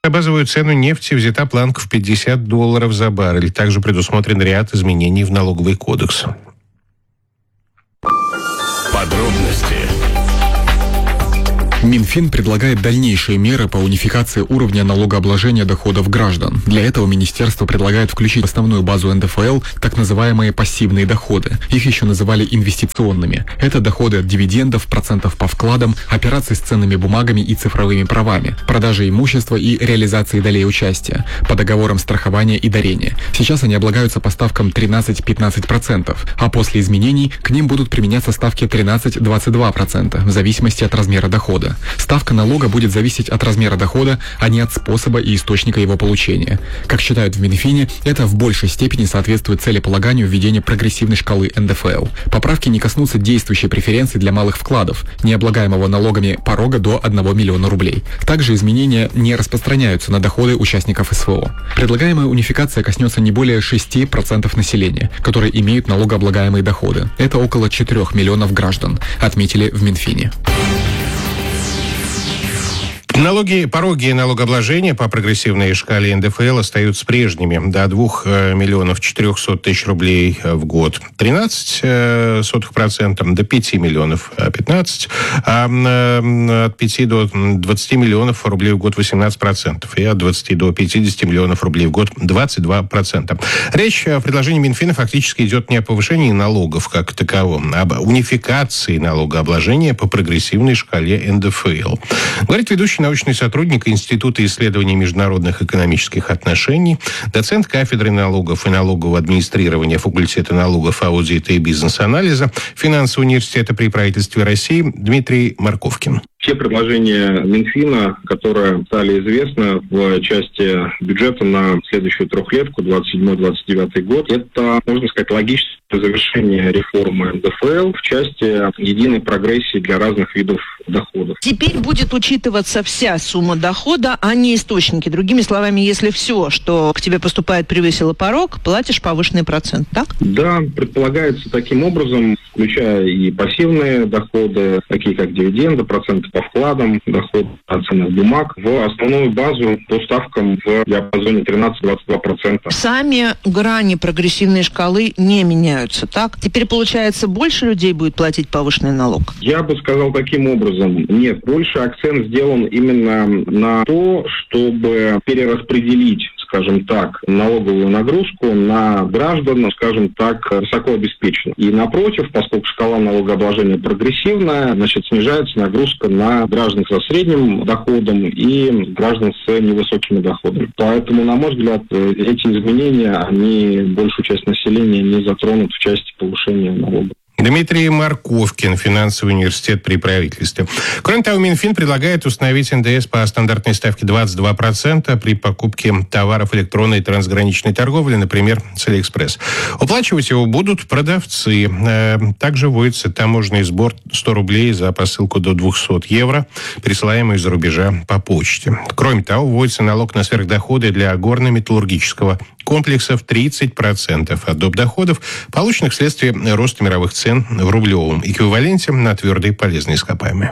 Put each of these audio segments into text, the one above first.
За базовую цену нефти взята планка в $50 за баррель. Также предусмотрен ряд изменений в налоговый кодекс. Подробности. Минфин предлагает дальнейшие меры по унификации уровня налогообложения доходов граждан. Для этого министерство предлагает включить в основную базу НДФЛ так называемые пассивные доходы. Их еще называли инвестиционными. Это доходы от дивидендов, процентов по вкладам, операций с ценными бумагами и цифровыми правами, продажи имущества и реализации долей участия, по договорам страхования и дарения. Сейчас они облагаются по ставкам 13-15%, а после изменений к ним будут применяться ставки 13-22% в зависимости от размера дохода. Ставка налога будет зависеть от размера дохода, а не от способа и источника его получения. Как считают в Минфине, это в большей степени соответствует целеполаганию введения прогрессивной шкалы НДФЛ. Поправки не коснутся действующей преференции для малых вкладов, не облагаемого налогами порога до 1 миллиона рублей. Также изменения не распространяются на доходы участников СВО. Предлагаемая унификация коснется не более 6% населения, которые имеют налогооблагаемые доходы. Это около 4 миллионов граждан, отметили в Минфине. Пороги налогообложения по прогрессивной шкале НДФЛ остаются прежними. До 2 миллионов 400 тысяч рублей в год 13%, до 5 миллионов 15%, а от 5 до 20 миллионов рублей в год 18%, и от 20 до 50 миллионов рублей в год 22%. Речь в предложении Минфина фактически идет не о повышении налогов как таковом, а об унификации налогообложения по прогрессивной шкале НДФЛ. Говорит ведущий научный сотрудник Института исследований международных экономических отношений, доцент кафедры налогов и налогового администрирования факультета налогов, аудита и бизнес-анализа Финансового университета при правительстве России Дмитрий Марковкин. Те предложения Минфина, которые стали известны в части бюджета на следующую трехлетку, 27-29 год, это, можно сказать, логическое завершение реформы НДФЛ в части единой прогрессии для разных видов доходов. Теперь будет учитываться вся сумма дохода, а не источники. Другими словами, если все, что к тебе поступает, превысило порог, платишь повышенный процент, так? Да, предполагается таким образом, включая и пассивные доходы, такие как дивиденды, проценты по вкладам, доход от ценных бумаг, в основную базу по ставкам в диапазоне 13-22%. Сами грани прогрессивной шкалы не меняются, так? Теперь, получается, больше людей будет платить повышенный налог? Я бы сказал таким образом. Нет, больше акцент сделан именно на то, чтобы перераспределить, скажем так, налоговую нагрузку на граждан, скажем так, высокообеспеченных. И напротив, поскольку шкала налогообложения прогрессивная, значит, снижается нагрузка на граждан со средним доходом и граждан с невысокими доходами. Поэтому, на мой взгляд, эти изменения, они большую часть населения не затронут в части повышения налогов. Дмитрий Марковкин, Финансовый университет при правительстве. Кроме того, Минфин предлагает установить НДС по стандартной ставке 22% при покупке товаров электронной и трансграничной торговли, например, с Алиэкспресс. Уплачивать его будут продавцы. Также вводится таможенный сбор 100 рублей за посылку до 200 евро, присылаемую из-за рубежа по почте. Кроме того, вводится налог на сверхдоходы для горно-металлургического комплекса в 30% от доп. Доходов, полученных вследствие роста мировых цен в рублевом эквиваленте на твердые полезные ископаемые.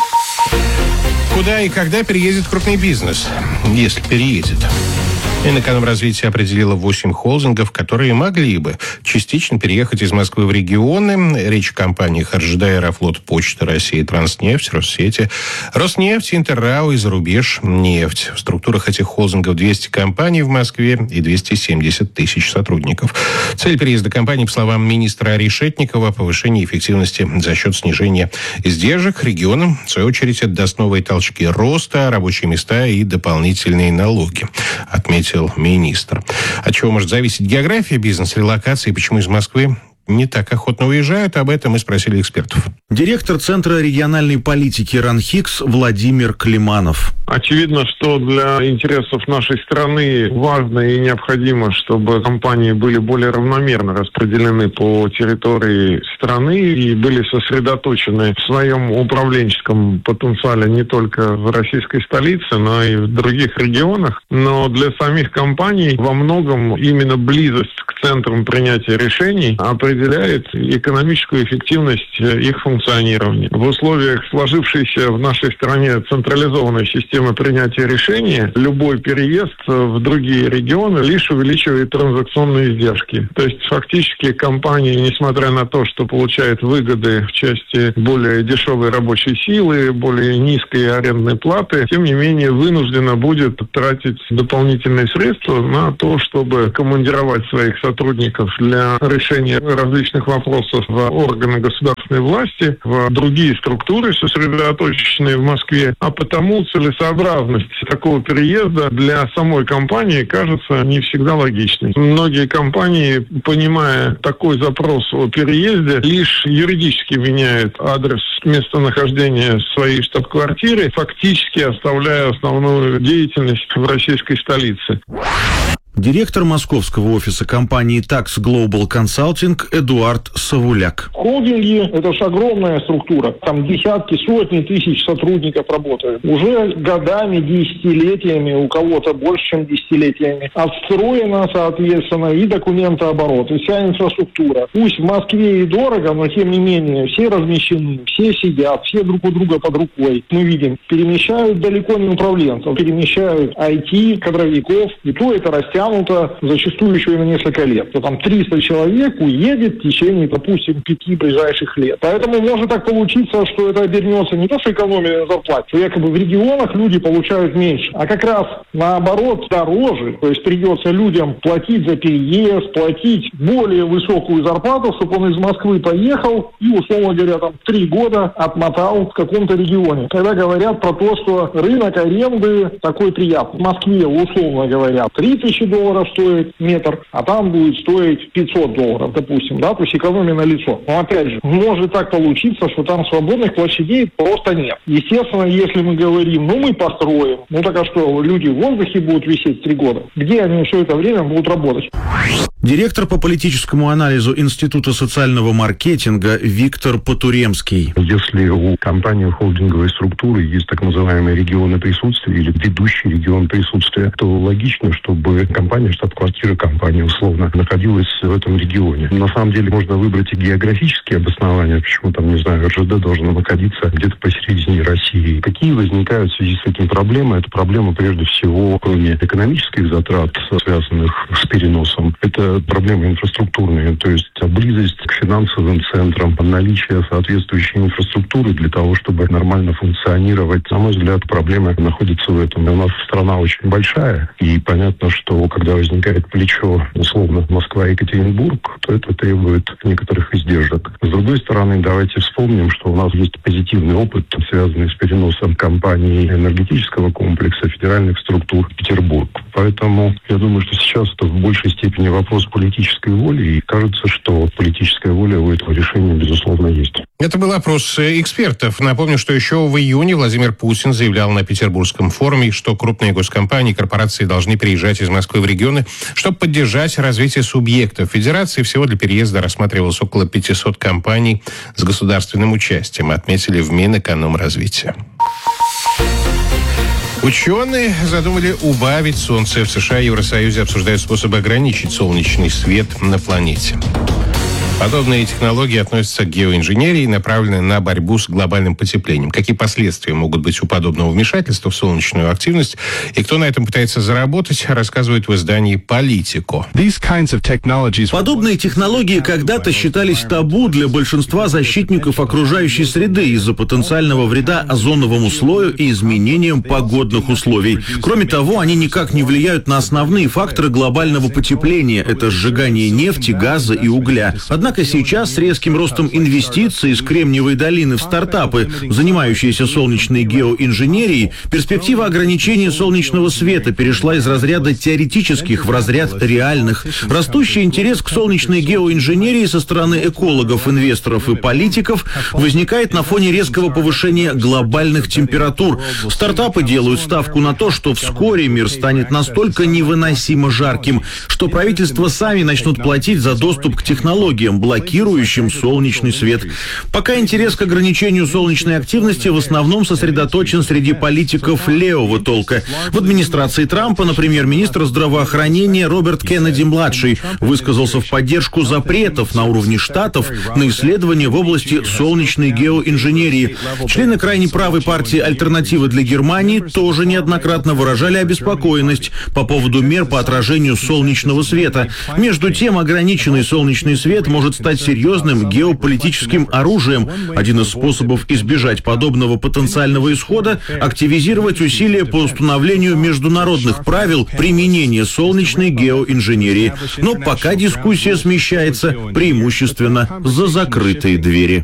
Куда и когда переедет крупный бизнес? Если переедет. Минэкономразвитие определило 8 холдингов, которые могли бы частично переехать из Москвы в регионы. Речь о компаниях РЖД, Аэрофлот, Почта России, Транснефть, Россети, Роснефть, Интеррау и Зарубежнефть. В структурах этих холдингов 200 компаний в Москве и 270 тысяч сотрудников. Цель переезда компаний, по словам министра Решетникова, повышение эффективности за счет снижения издержек регионам. В свою очередь, это даст новые толчки роста, рабочие места и дополнительные налоги, отметил министр. От чего может зависеть география бизнеса, релокации, почему из Москвы не так охотно уезжают, об этом мы спросили экспертов. Директор Центра региональной политики РАНХИКС Владимир Климанов. Очевидно, что для интересов нашей страны важно и необходимо, чтобы компании были более равномерно распределены по территории страны и были сосредоточены в своем управленческом потенциале не только в российской столице, но и в других регионах. Но для самих компаний во многом именно близость к центрам принятия решений определяет экономическую эффективность их функционирования. В условиях сложившейся в нашей стране централизованной системы системы принятия решений, любой переезд в другие регионы лишь увеличивает транзакционные издержки. То есть фактически компания, несмотря на то, что получает выгоды в части более дешевой рабочей силы, более низкой арендной платы, тем не менее вынуждена будет тратить дополнительные средства на то, чтобы командировать своих сотрудников для решения различных вопросов в органы государственной власти, в другие структуры, сосредоточенные в Москве. А потому целесообразность такого переезда для самой компании кажется не всегда логичной. Многие компании, понимая такой запрос о переезде, лишь юридически меняют адрес местонахождения своей штаб-квартиры, фактически оставляя основную деятельность в российской столице. Директор московского офиса компании Tax Global Consulting Эдуард Савуляк. Холдинги – это же огромная структура. Там десятки, сотни тысяч сотрудников работают. Уже годами, десятилетиями, у кого-то больше, чем десятилетиями, отстроена, соответственно, и документооборот, и вся инфраструктура. Пусть в Москве и дорого, но тем не менее все размещены, все сидят, все друг у друга под рукой. Мы видим, перемещают далеко не управленцев, перемещают IT-кадровиков, и то это растянуто зачастую еще и на несколько лет. То там 300 человек уедет в течение, допустим, 5 ближайших лет. Поэтому может так получиться, что это обернется не то, что экономия на зарплате, что якобы в регионах люди получают меньше, а как раз наоборот дороже. То есть придется людям платить за переезд, платить более высокую зарплату, чтобы он из Москвы поехал и, условно говоря, там 3 года отмотал в каком-то регионе. Когда говорят про то, что рынок аренды такой приятный. В Москве, условно говоря, 3000 долларов стоит метр, а там будет стоить $500, допустим, да, то есть экономия на лицо. Но опять же, может так получиться, что там свободных площадей просто нет. Естественно, если мы говорим, мы построим, так а что, люди в воздухе будут висеть 3 года? Где они все это время будут работать? Директор по политическому анализу Института социального маркетинга Виктор Потуремский. Если у компании холдинговой структуры есть так называемые регионы присутствия или ведущий регион присутствия, то логично, чтобы компания, штаб-квартира компании условно находилась в этом регионе. На самом деле можно выбрать и географические обоснования, почему там, не знаю, РЖД должно находиться где-то посередине России. Какие возникают в связи с этим проблемы? Это проблема прежде всего, кроме экономических затрат, связанных с переносом, это проблемы инфраструктурные, то есть близость к финансовым центрам, наличие соответствующей инфраструктуры для того, чтобы нормально функционировать. На мой взгляд, проблема находится в этом. У нас страна очень большая, и понятно, что когда возникает плечо, условно, Москва-Екатеринбург, то это требует некоторых издержек. С другой стороны, давайте вспомним, что у нас есть позитивный опыт, связанный с переносом компаний энергетического комплекса, федеральных структур в Петербург. Поэтому я думаю, что сейчас это в большей степени вопрос политической воли, и кажется, что политическая воля у этого решения, безусловно, есть. Это был опрос экспертов. Напомню, что еще в июне Владимир Путин заявлял на Петербургском форуме, что крупные госкомпании и корпорации должны переезжать из Москвы в регионы, чтобы поддержать развитие субъектов федерации. Всего для переезда рассматривалось около 500 компаний с государственным участием, отметили в Минэкономразвития. Ученые задумали убавить солнце. В США и Евросоюзе обсуждают способы ограничить солнечный свет на планете. Подобные технологии относятся к геоинженерии и направлены на борьбу с глобальным потеплением. Какие последствия могут быть у подобного вмешательства в солнечную активность и кто на этом пытается заработать, рассказывает в издании «Политико». Подобные технологии когда-то считались табу для большинства защитников окружающей среды из-за потенциального вреда озоновому слою и изменениям погодных условий. Кроме того, они никак не влияют на основные факторы глобального потепления – это сжигание нефти, газа и угля. Однако сейчас с резким ростом инвестиций из Кремниевой долины в стартапы, занимающиеся солнечной геоинженерией, перспектива ограничения солнечного света перешла из разряда теоретических в разряд реальных. Растущий интерес к солнечной геоинженерии со стороны экологов, инвесторов и политиков возникает на фоне резкого повышения глобальных температур. Стартапы делают ставку на то, что вскоре мир станет настолько невыносимо жарким, что правительства сами начнут платить за доступ к технологиям, блокирующим солнечный свет. Пока интерес к ограничению солнечной активности в основном сосредоточен среди политиков левого толка. В администрации Трампа, например, министр здравоохранения Роберт Кеннеди-младший высказался в поддержку запретов на уровне штатов на исследования в области солнечной геоинженерии. Члены крайне правой партии «Альтернатива для Германии» тоже неоднократно выражали обеспокоенность по поводу мер по отражению солнечного света. Между тем, ограниченный солнечный свет может стать серьезным геополитическим оружием. Один из способов избежать подобного потенциального исхода – активизировать усилия по установлению международных правил применения солнечной геоинженерии. Но пока дискуссия смещается преимущественно за закрытые двери.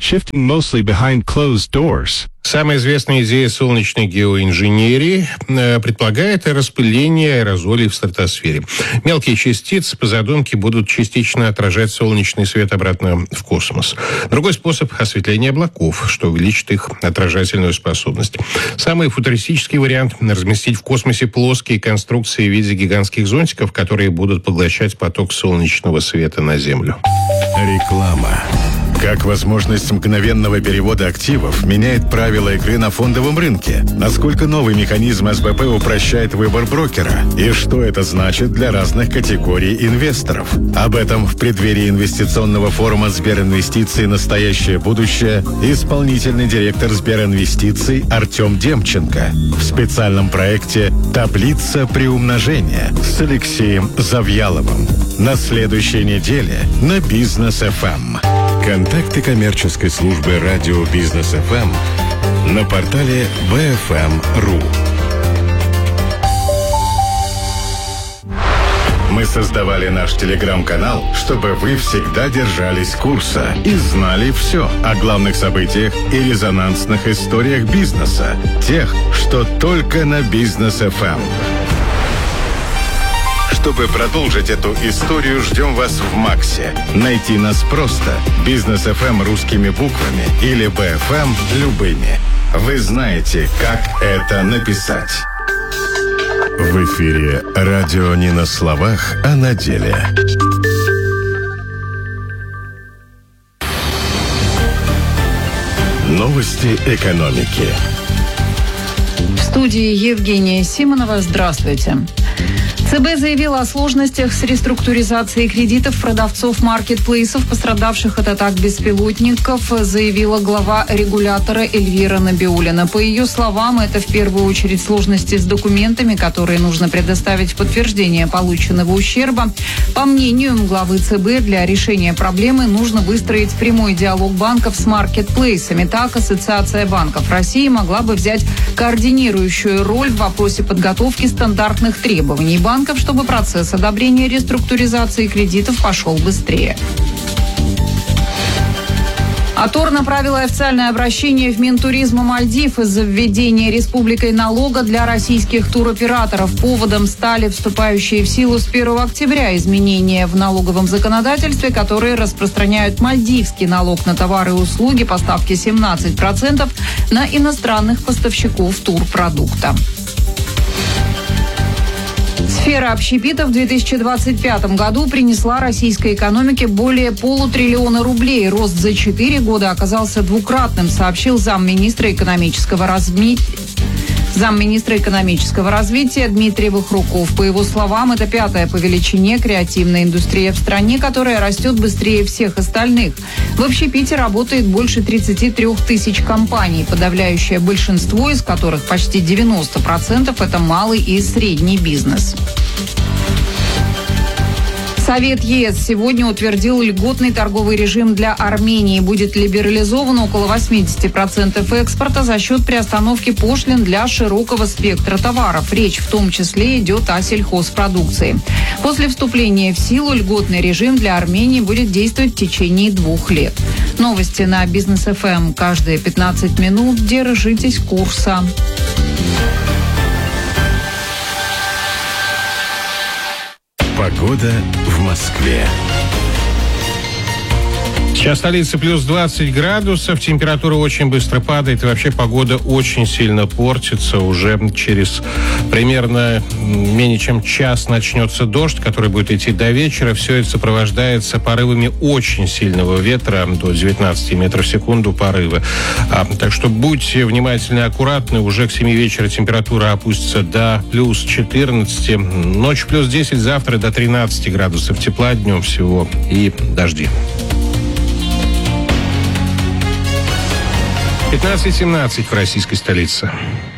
Самая известная идея солнечной геоинженерии предполагает распыление аэрозолей в стратосфере. Мелкие частицы по задумке будут частично отражать солнечный свет обратно в космос. Другой способ – осветление облаков, что увеличит их отражательную способность. Самый футуристический вариант – разместить в космосе плоские конструкции в виде гигантских зонтиков, которые будут поглощать поток солнечного света на Землю. Реклама. Как возможность мгновенного перевода активов меняет правила игры на фондовом рынке? Насколько новый механизм СБП упрощает выбор брокера? И что это значит для разных категорий инвесторов? Об этом в преддверии инвестиционного форума «Сберинвестиции. Настоящее будущее» исполнительный директор Сберинвестиций Артем Демченко в специальном проекте «Таблица приумножения» с Алексеем Завьяловым на следующей неделе на Бизнес ФМ. Контакты коммерческой службы радио Бизнес ФМ на портале bfm.ru. Мы создавали наш телеграм-канал, чтобы вы всегда держались курса и знали все о главных событиях и резонансных историях бизнеса, тех, что только на Бизнес ФМ. Чтобы продолжить эту историю, ждем вас в Максе. Найти нас просто. Бизнес ФМ русскими буквами или БФМ любыми. Вы знаете, как это написать. В эфире радио не на словах, а на деле. Новости экономики. В студии Евгения Симонова. Здравствуйте. ЦБ заявила о сложностях с реструктуризацией кредитов продавцов маркетплейсов, пострадавших от атак беспилотников, заявила глава регулятора Эльвира Набиуллина. По ее словам, это в первую очередь сложности с документами, которые нужно предоставить в подтверждение полученного ущерба. По мнению главы ЦБ, для решения проблемы нужно выстроить прямой диалог банков с маркетплейсами. Так, Ассоциация банков России могла бы взять координирующую роль в вопросе подготовки стандартных требований банков, чтобы процесс одобрения реструктуризации кредитов пошел быстрее. АТОР направила официальное обращение в Минтуризма Мальдив из-за введения республикой налога для российских туроператоров. Поводом стали вступающие в силу с 1 октября изменения в налоговом законодательстве, которые распространяют мальдивский налог на товары и услуги по ставке 17% на иностранных поставщиков турпродукта. Сфера общепита в 2025 году принесла российской экономике более $500 billion. Рост за 4 года оказался двукратным, сообщил замминистра экономического развития Дмитрий Вахруков. По его словам, это 5-я по величине креативная индустрия в стране, которая растет быстрее всех остальных. В общепите работает больше 33 тысяч компаний, подавляющее большинство из которых, почти 90%, это малый и средний бизнес. Совет ЕС сегодня утвердил льготный торговый режим для Армении. Будет либерализовано около 80% экспорта за счет приостановки пошлин для широкого спектра товаров. Речь в том числе идет о сельхозпродукции. После вступления в силу льготный режим для Армении будет действовать в течение 2 лет. Новости на Бизнес ФМ каждые 15 минут. Держитесь курса. Погода в Москве. Сейчас в столице плюс 20 градусов, температура очень быстро падает, и вообще погода очень сильно портится. Уже через примерно менее чем час начнется дождь, который будет идти до вечера. Все это сопровождается порывами очень сильного ветра, до 19 метров в секунду порывы. Так что будьте внимательны и аккуратны. Уже к 7 вечера температура опустится до плюс 14. Ночью плюс 10, завтра до 13 градусов тепла, днем всего и дожди. 15-17 в российской столице.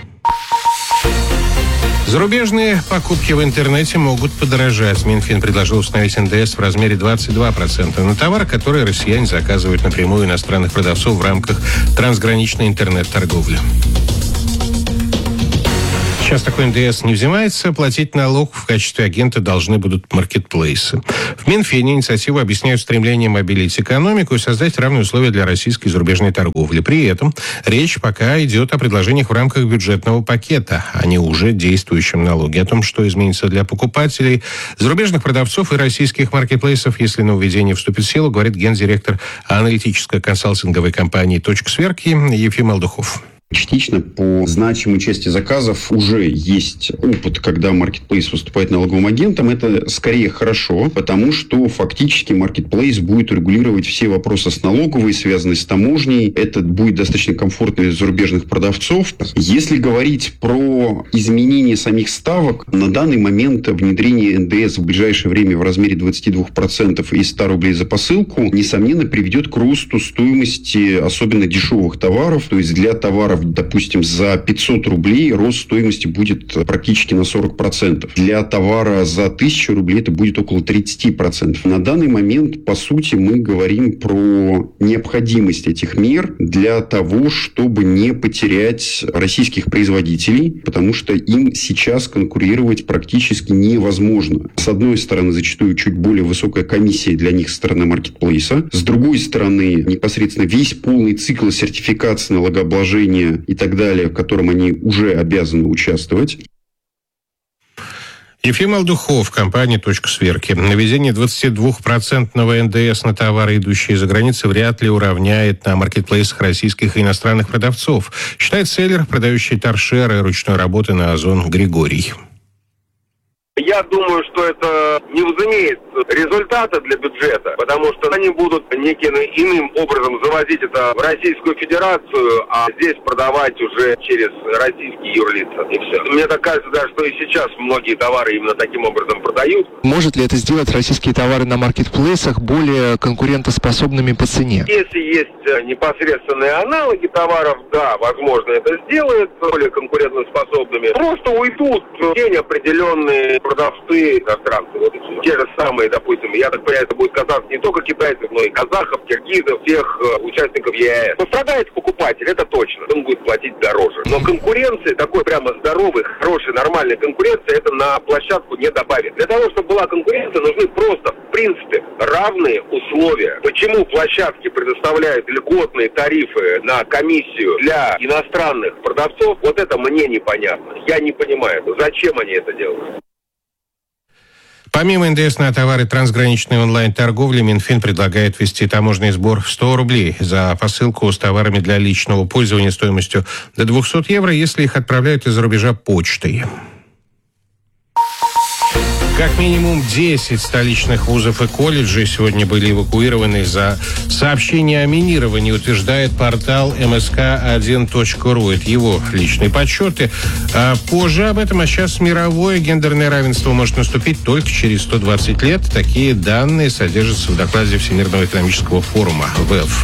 Зарубежные покупки в интернете могут подорожать. Минфин предложил установить НДС в размере 22% на товары, которые россияне заказывают напрямую иностранных продавцов в рамках трансграничной интернет-торговли. Сейчас такой НДС не взимается. Платить налог в качестве агента должны будут маркетплейсы. В Минфине инициативу объясняют стремлением обелить экономику и создать равные условия для российской и зарубежной торговли. При этом речь пока идет о предложениях в рамках бюджетного пакета, а не уже действующем налоге. О том, что изменится для покупателей, зарубежных продавцов и российских маркетплейсов, если нововведение вступит в силу, говорит гендиректор аналитической консалтинговой компании «Точка сверки» Ефим Алдухов. Частично по значимой части заказов уже есть опыт, когда маркетплейс выступает налоговым агентом. Это скорее хорошо, потому что фактически маркетплейс будет регулировать все вопросы с налоговой, связанные с таможней. Это будет достаточно комфортно для зарубежных продавцов. Если говорить про изменение самих ставок, на данный момент внедрение НДС в ближайшее время в размере 22% и 100 рублей за посылку, несомненно, приведет к росту стоимости особенно дешевых товаров. То есть для товаров, допустим, за 500 рублей рост стоимости будет практически на 40%. Для товара за 1000 рублей это будет около 30%. На данный момент, по сути, мы говорим про необходимость этих мер для того, чтобы не потерять российских производителей, потому что им сейчас конкурировать практически невозможно. С одной стороны, зачастую чуть более высокая комиссия для них со стороны маркетплейса. С другой стороны, непосредственно весь полный цикл сертификации налогообложения и так далее, в котором они уже обязаны участвовать. Ефим Алдухов, компания «Точка сверки». Наведение 22% НДС на товары, идущие за границей, вряд ли уравняет на маркетплейсах российских и иностранных продавцов, считает селлер, продающий торшеры ручной работы на Озон Григорий. Я думаю, что это не возымеет результата для бюджета, потому что они будут неким иным образом завозить это в Российскую Федерацию, а здесь продавать уже через российские юрлица. И все. Мне так кажется, да, что и сейчас многие товары именно таким образом продают. Может ли это сделать российские товары на маркетплейсах более конкурентоспособными по цене? Если есть непосредственные аналоги товаров, да, возможно, это сделает более конкурентоспособными. Просто уйдут в день определенные продавцы иностранцы. Вот те же самые, допустим, я так понимаю, это будет касаться не только китайцев, но и казахов, киргизов, всех участников ЕАЭС. Пострадает покупатель, это точно. Он будет платить дороже. Но конкуренции, такой прямо здоровой, хорошей, нормальной конкуренции, это на площадку не добавит. Для того, чтобы была конкуренция, нужны просто, в принципе, равные условия. Почему площадки предоставляют льготные тарифы на комиссию для иностранных продавцов, вот это мне непонятно. Я не понимаю, зачем они это делают. Помимо НДС на товары трансграничной онлайн-торговли, Минфин предлагает ввести таможенный сбор в 100 рублей за посылку с товарами для личного пользования стоимостью до 200 евро, если их отправляют из-за рубежа почтой. Как минимум 10 столичных вузов и колледжей сегодня были эвакуированы из-за сообщения о минировании, утверждает портал msk1.ru. Это его личные подсчеты. А позже об этом, а сейчас мировое гендерное равенство может наступить только через 120 лет. Такие данные содержатся в докладе Всемирного экономического форума ВЭФ.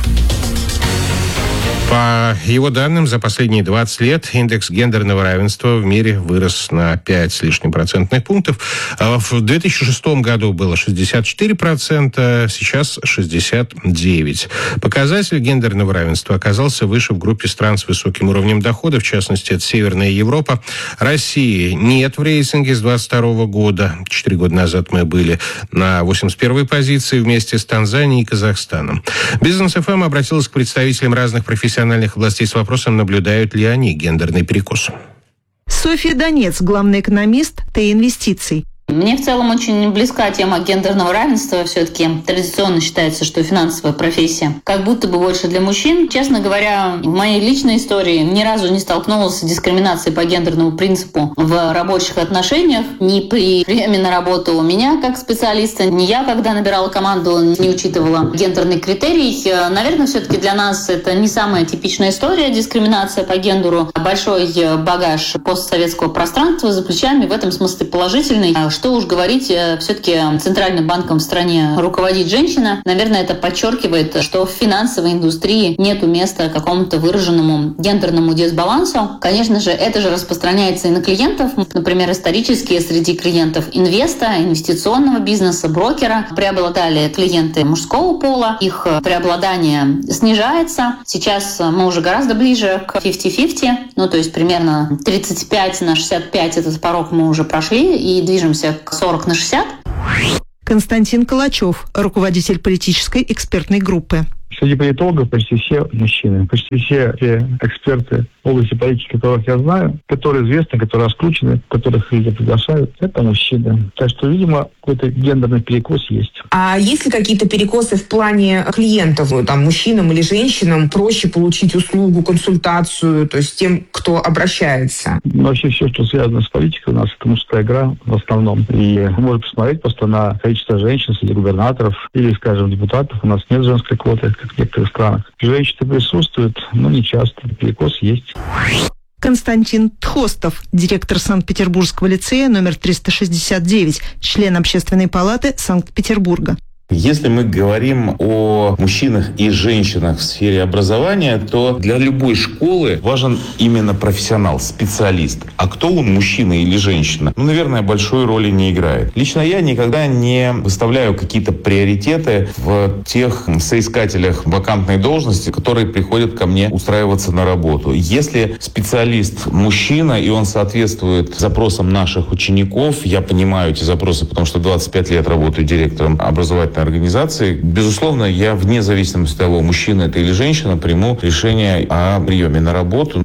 По его данным, за последние 20 лет индекс гендерного равенства в мире вырос на 5 с лишним процентных пунктов. В 2006 году было 64%, сейчас 69%. Показатель гендерного равенства оказался выше в группе стран с высоким уровнем дохода, в частности, это Северная Европа. России нет в рейтинге с 2022 года. 4 года назад мы были на 81-й позиции вместе с Танзанией и Казахстаном. Бизнес ФМ обратилась к представителям разных профессиональных областей с вопросом, наблюдают ли они гендерный перекос. Софья Донец, главный экономист Т-инвестиций. Мне в целом очень близка тема гендерного равенства. Все-таки традиционно считается, что финансовая профессия как будто бы больше для мужчин. Честно говоря, в моей личной истории ни разу не столкнулась с дискриминацией по гендерному принципу в рабочих отношениях. Ни при приеме на работу у меня как специалиста, ни я, когда набирала команду, не учитывала гендерный критерий. Наверное, все-таки для нас это не самая типичная история, дискриминация по гендеру. Большой багаж постсоветского пространства за плечами, в этом смысле положительный. Что уж говорить, все-таки центральным банком в стране руководит женщина. Наверное, это подчеркивает, что в финансовой индустрии нету места какому-то выраженному гендерному дисбалансу. Конечно же, это же распространяется и на клиентов. Например, исторически среди клиентов инвестиционного бизнеса, брокера преобладали клиенты мужского пола. Их преобладание снижается. Сейчас мы уже гораздо ближе к 50-50. То есть примерно 35/65 этот порог мы уже прошли и движемся к 40/60. Константин Калачев, руководитель политической экспертной группы. Среди политологов почти все мужчины, почти все эксперты в области политики, которых я знаю, которые известны, которые раскручены, которых люди приглашают, это мужчины. Так что, видимо, какой-то гендерный перекос есть. А есть ли какие-то перекосы в плане клиентов? Там, мужчинам или женщинам проще получить услугу, консультацию, то есть тем, кто обращается? Вообще все, что связано с политикой, у нас это мужская игра в основном. И можно посмотреть просто на количество женщин среди губернаторов или, скажем, депутатов. У нас нет женской квоты, как в некоторых странах. Женщины присутствуют, но не часто. Перекос есть. Константин Тхостов, директор Санкт-Петербургского лицея номер 369, член Общественной палаты Санкт-Петербурга. Если мы говорим о мужчинах и женщинах в сфере образования, то для любой школы важен именно профессионал, специалист. А кто он, мужчина или женщина? Наверное, большой роли не играет. Лично я никогда не выставляю какие-то приоритеты в тех соискателях вакантной должности, которые приходят ко мне устраиваться на работу. Если специалист мужчина, и он соответствует запросам наших учеников, я понимаю эти запросы, потому что 25 лет работаю директором образовательной организации. Безусловно, я вне зависимости от того, мужчина это или женщина, приму решение о приеме на работу.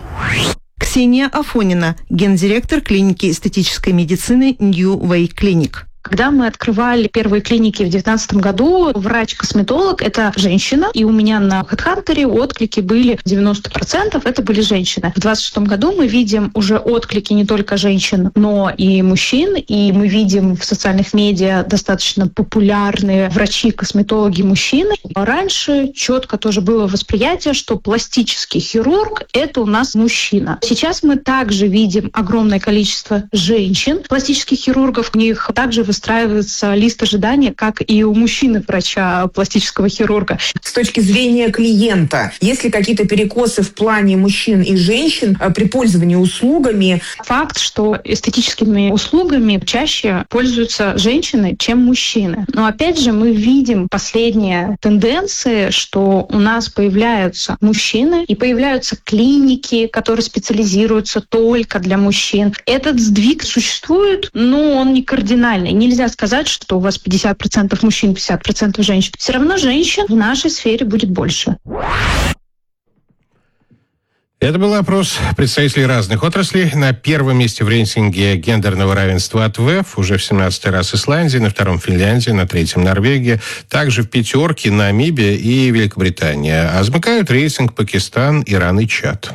Ксения Афонина, гендиректор клиники эстетической медицины New Way Clinic. Когда мы открывали первые клиники в 2019 году, врач-косметолог – это женщина, и у меня на HeadHunter отклики были 90%, это были женщины. В 2026 году мы видим уже отклики не только женщин, но и мужчин, и мы видим в социальных медиа достаточно популярные врачи-косметологи мужчины. Раньше четко тоже было восприятие, что пластический хирург – это у нас мужчина. Сейчас мы также видим огромное количество женщин, пластических хирургов, у них также выстраивается лист ожидания, как и у мужчины-врача, пластического хирурга. С точки зрения клиента, есть ли какие-то перекосы в плане мужчин и женщин при пользовании услугами? Факт, что эстетическими услугами чаще пользуются женщины, чем мужчины. Но опять же мы видим последние тенденции, что у нас появляются мужчины и появляются клиники, которые специализируются только для мужчин. Этот сдвиг существует, но он не кардинальный. Нельзя сказать, что у вас 50% мужчин, 50% женщин. Все равно женщин в нашей сфере будет больше. Это был опрос представителей разных отраслей. На первом месте в рейтинге гендерного равенства от ВЭФ, уже в 17-й раз Исландия, на втором Финляндия, на третьем Норвегия, также в пятерке Намибия и Великобритания. А замыкают рейтинг Пакистан, Иран и Чад.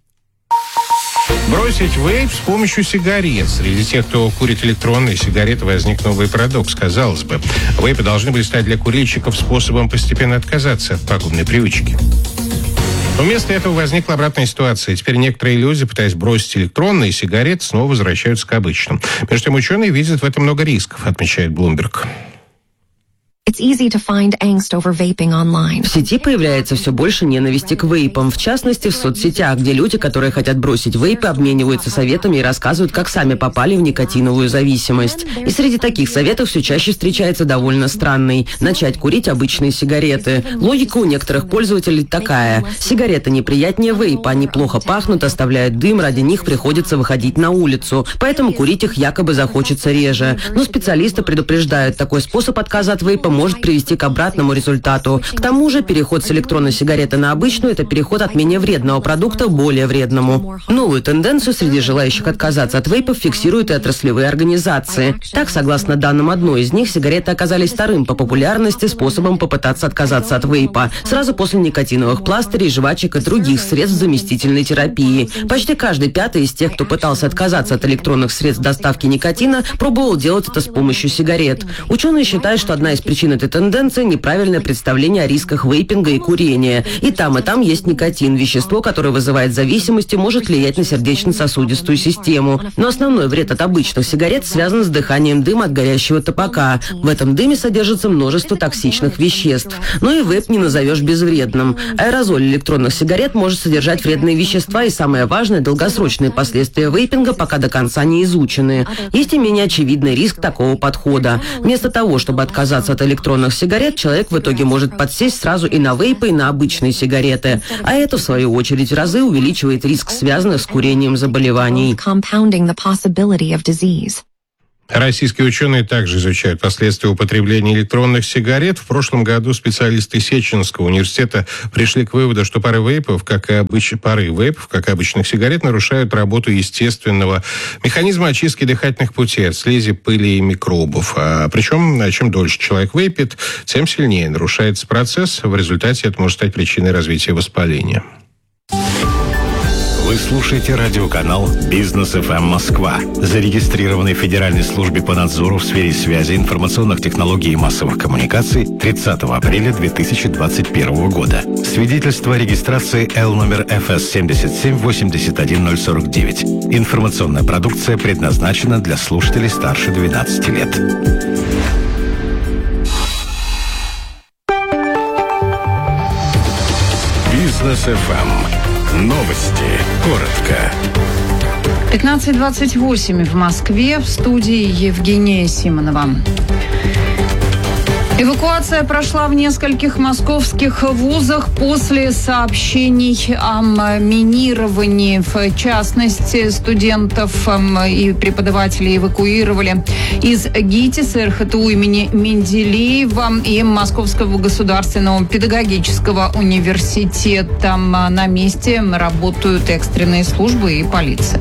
Бросить вейп с помощью сигарет. Среди тех, кто курит электронные сигареты, возник новый парадокс. Казалось бы, вейпы должны были стать для курильщиков способом постепенно отказаться от пагубной привычки. Но вместо этого возникла обратная ситуация. Теперь некоторые люди, пытаясь бросить электронные сигареты, снова возвращаются к обычным. Между тем, ученые видят в этом много рисков, отмечает Bloomberg. В сети появляется все больше ненависти к вейпам, в частности в соцсетях, где люди, которые хотят бросить вейпы, обмениваются советами и рассказывают, как сами попали в никотиновую зависимость. И среди таких советов все чаще встречается довольно странный – начать курить обычные сигареты. Логика у некоторых пользователей такая: сигареты неприятнее вейпа, они плохо пахнут, оставляют дым, ради них приходится выходить на улицу, поэтому курить их якобы захочется реже. Но специалисты предупреждают, такой способ отказа от вейпа может привести к обратному результату. К тому же переход с электронной сигареты на обычную – это переход от менее вредного продукта к более вредному. Новую тенденцию среди желающих отказаться от вейпов фиксируют и отраслевые организации. Так, согласно данным одной из них, сигареты оказались вторым по популярности способом попытаться отказаться от вейпа, сразу после никотиновых пластырей, жвачек и других средств заместительной терапии. Почти каждый пятый из тех, кто пытался отказаться от электронных средств доставки никотина, пробовал делать это с помощью сигарет. Ученые считают, что одна из причин этой тенденции – неправильное представление о рисках вейпинга и курения. И там есть никотин, вещество, которое вызывает зависимость и может влиять на сердечно-сосудистую систему. Но основной вред от обычных сигарет связан с дыханием дыма от горящего табака. В этом дыме содержится множество токсичных веществ. Но и вейп не назовешь безвредным. Аэрозоль электронных сигарет может содержать вредные вещества и, самое важное, долгосрочные последствия вейпинга пока до конца не изучены. Есть и менее очевидный риск такого подхода. Вместо того, чтобы отказаться от электронных сигарет, человек в итоге может подсесть сразу и на вейпы, и на обычные сигареты. А это, в свою очередь, в разы увеличивает риск связанных с курением заболеваний. Российские ученые также изучают последствия употребления электронных сигарет. В прошлом году специалисты Сеченского университета пришли к выводу, что пары вейпов, как и обычных сигарет, нарушают работу естественного механизма очистки дыхательных путей от слизи, пыли и микробов. Причем, чем дольше человек вейпит, тем сильнее нарушается процесс. В результате это может стать причиной развития воспаления. Вы слушаете радиоканал «Бизнес ФМ Москва», зарегистрированный в Федеральной службе по надзору в сфере связи, информационных технологий и массовых коммуникаций 30 апреля 2021 года. Свидетельство о регистрации L номер ФС 7781049. Информационная продукция предназначена для слушателей старше 12 лет. Бизнес ФМ. Новости. Коротко. 15:28 в Москве. В студии Евгения Симонова. Эвакуация прошла в нескольких московских вузах после сообщений о минировании. В частности, студентов и преподавателей эвакуировали из ГИТИС, РХТУ имени Менделеева и Московского государственного педагогического университета. На месте работают экстренные службы и полиция.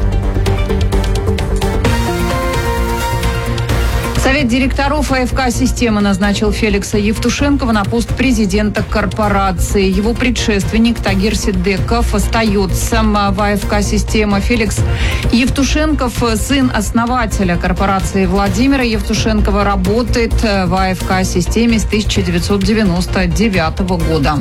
Совет директоров АФК «Система» назначил Феликса Евтушенкова на пост президента корпорации. Его предшественник Тагир Сидеков остается в АФК «Система». Феликс Евтушенков, сын основателя корпорации Владимира Евтушенкова, работает в АФК «Системе» с 1999 года.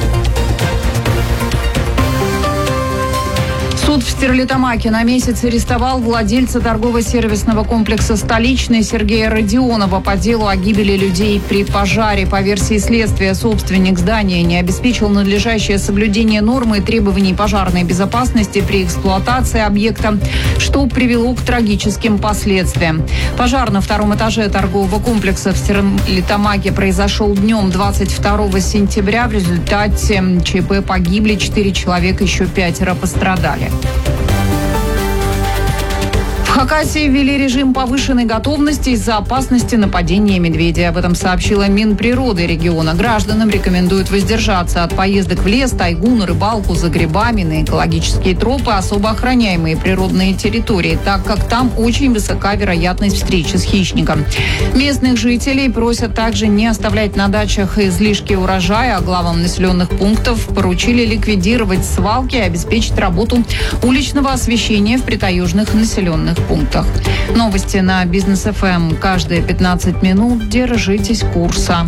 Суд в Стерлитамаке на месяц арестовал владельца торгово-сервисного комплекса «Столичный» Сергея Родионова по делу о гибели людей при пожаре. По версии следствия, собственник здания не обеспечил надлежащее соблюдение норм и требований пожарной безопасности при эксплуатации объекта, что привело к трагическим последствиям. Пожар на втором этаже торгового комплекса в Стерлитамаке произошел днем 22 сентября. В результате ЧП погибли 4 человека, еще 5 пострадали. В Хакасии ввели режим повышенной готовности из-за опасности нападения медведя. Об этом сообщила Минприроды региона. Гражданам рекомендуют воздержаться от поездок в лес, тайгу, на рыбалку, за грибами, на экологические тропы, особо охраняемые природные территории, так как там очень высока вероятность встречи с хищником. Местных жителей просят также не оставлять на дачах излишки урожая, а главам населенных пунктов поручили ликвидировать свалки и обеспечить работу уличного освещения в притаежных населенных пунктах. Новости на Бизнес ФМ каждые 15 минут. Держитесь курса.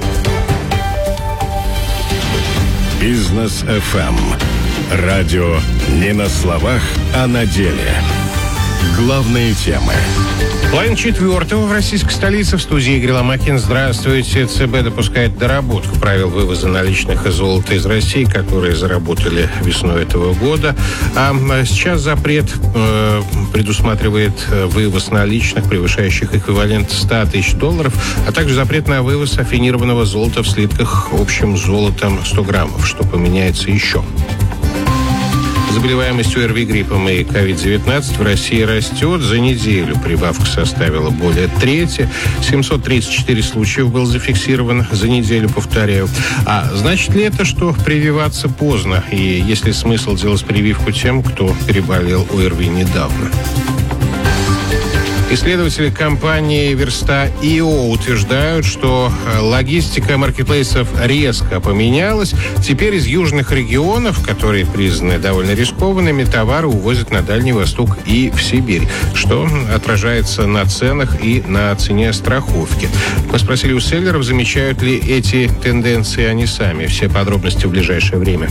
Бизнес ФМ. Радио не на словах, а на деле. Главные темы. Половина четвертого в российской столице. В студии Игорь Ломакин. Здравствуйте. ЦБ допускает доработку правил вывоза наличных и золота из России, которые заработали весной этого года. А сейчас запрет предусматривает вывоз наличных, превышающих эквивалент $100 тысяч, а также запрет на вывоз афинированного золота в слитках общим золотом 100 граммов, что поменяется еще. Заболеваемость ОРВИ, гриппом и COVID-19 в России растет. За неделю прибавка составила более трети. 734 случаев было зафиксировано за неделю, повторяю. А значит ли это, что прививаться поздно? И есть ли смысл делать прививку тем, кто переболел ОРВИ недавно? Исследователи компании Верста.io утверждают, что логистика маркетплейсов резко поменялась. Теперь из южных регионов, которые признаны довольно рискованными, товары увозят на Дальний Восток и в Сибирь, что отражается на ценах и на цене страховки. Мы спросили у селлеров, замечают ли эти тенденции они сами. Все подробности в ближайшее время.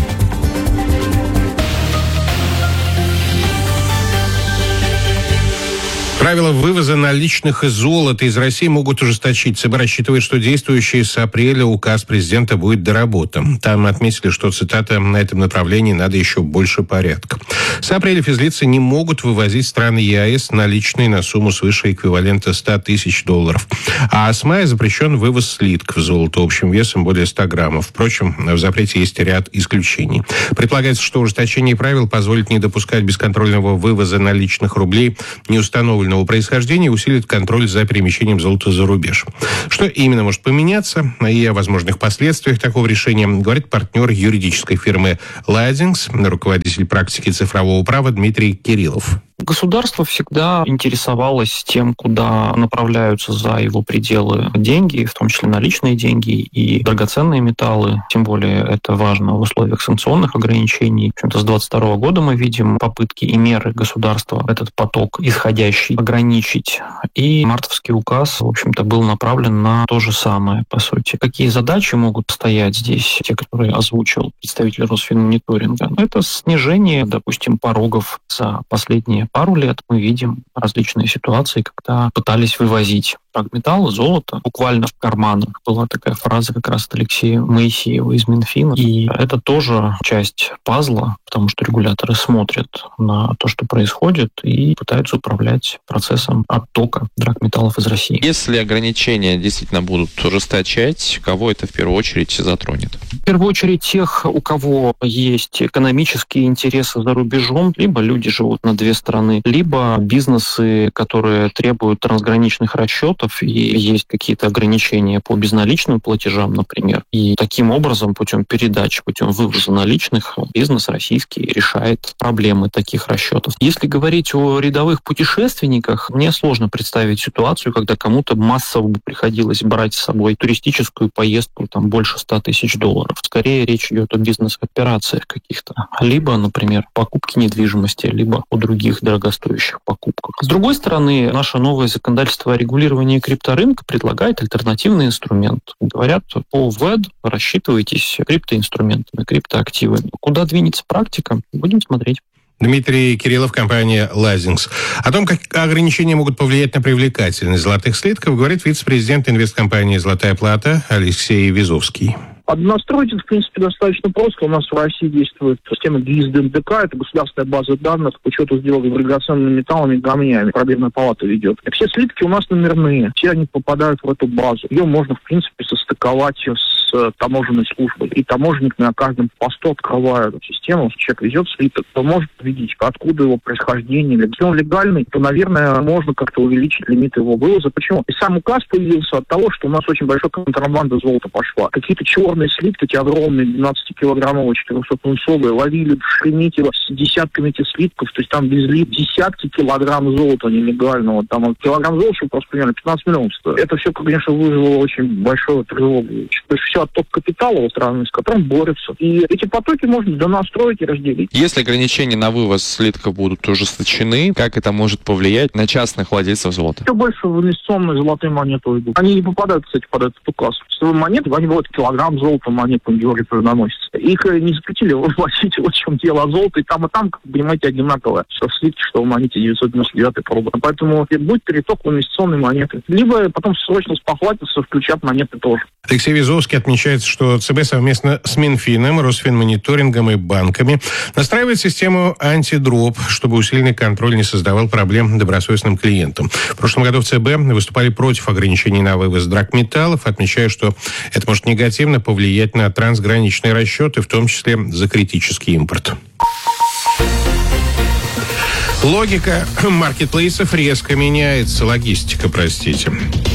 Правила вывоза наличных и золота из России могут ужесточить. ЦБ рассчитывает, что действующий с апреля указ президента будет доработан. Там отметили, что, цитата, «на этом направлении надо еще больше порядка». С апреля физлицы не могут вывозить в страны ЕАЭС наличные на сумму свыше эквивалента $100 тысяч. А с мая запрещен вывоз слитков золота общим весом более 100 граммов. Впрочем, в запрете есть ряд исключений. Предполагается, что ужесточение правил позволит не допускать бесконтрольного вывоза наличных рублей неустановленного происхождения и усилит контроль за перемещением золота за рубеж. Что именно может поменяться и о возможных последствиях такого решения, говорит партнер юридической фирмы Ladings, руководитель практики цифрового права Дмитрий Кириллов. Государство всегда интересовалось тем, куда направляются за его пределы деньги, в том числе наличные деньги и драгоценные металлы. Тем более это важно в условиях санкционных ограничений. В общем-то, с 2022 года мы видим попытки и меры государства этот поток исходящий ограничить. И мартовский указ, в общем-то, был направлен на то же самое, по сути. Какие задачи могут стоять здесь, те, которые озвучил представитель Росфинмониторинга? Это снижение, допустим, порогов за последние пару лет. Мы видим различные ситуации, когда пытались вывозить драгметаллы, золото буквально в карманах. Была такая фраза как раз от Алексея Моисеева из Минфина. И это тоже часть пазла, потому что регуляторы смотрят на то, что происходит, и пытаются управлять процессом оттока драгметаллов из России. Если ограничения действительно будут ужесточать, кого это в первую очередь затронет? В первую очередь тех, у кого есть экономические интересы за рубежом, либо люди живут на две страны, либо бизнесы, которые требуют трансграничных расчетов, и есть какие-то ограничения по безналичным платежам, например. И таким образом, путем передач, путем вывоза наличных, бизнес российский решает проблемы таких расчетов. Если говорить о рядовых путешественниках, мне сложно представить ситуацию, когда кому-то массово бы приходилось брать с собой туристическую поездку там больше $100 тысяч. Скорее речь идет о бизнес-операциях каких-то. Либо, например, покупке недвижимости, либо о других дорогостоящих покупках. С другой стороны, наше новое законодательство о регулировании крипторынка предлагает альтернативный инструмент. Говорят, по ВЭД рассчитывайтесь криптоинструментами, криптоактивами. Куда двинется практика, будем смотреть. Дмитрий Кириллов, компания Ladings. О том, как ограничения могут повлиять на привлекательность золотых слитков, говорит вице-президент инвесткомпании «Золотая плата» Алексей Визовский. Настроить это, в принципе, достаточно просто. У нас в России действует система ГИС-ДНДК, это государственная база данных по учету сделок с драгоценными металлами и камнями. Пробирная палата ведет. И все слитки у нас номерные, все они попадают в эту базу. Ее можно, в принципе, состыковать с таможенной службой. И таможенник на каждом посту открывает эту систему. Если человек везет слиток, то может видеть, откуда его происхождение. Если он легальный, то, наверное, можно как-то увеличить лимит его вывоза. Почему? И сам указ появился от того, что у нас очень большая контрабанда золота пошла. Какие-то черные слитки, эти огромные 12-килограммовые, 400-пунцовые, ловили в Шереметьево с десятками этих слитков, то есть там везли десятки килограмм золота нелегального. Там килограмм золота просто примерно 15 миллионов стоит. Это все, конечно, вызвало очень большую тревогу. То есть все отток капитала в страны, с которым борются. И эти потоки можно донастроить и разделить. Если ограничения на вывоз слитков будут ужесточены, как это может повлиять на частных владельцев золота? Все больше в инвестиционные золотые монеты идут. Они не попадают, кстати, под этот указ. Монеты, они бывают килограмм золота, монеты наносятся. Их не запретили вывозить, вот в чем дело. А золото и там, как вы понимаете, одинаковое. Что в слитке, что в монете 999 проба. Поэтому будет переток в инвестиционные монеты. Либо потом срочно спохватятся, включат монеты тоже. Алексей Визовский отмечает, что ЦБ совместно с Минфином, Росфинмониторингом и банками настраивает систему антидроп, чтобы усиленный контроль не создавал проблем добросовестным клиентам. В прошлом году в ЦБ выступали против ограничений на вывоз драгметаллов, отмечая, что это может негативно повлиять на трансграничные расчеты, в том числе за критический импорт. Логика маркетплейсов резко меняется. Логистика, простите.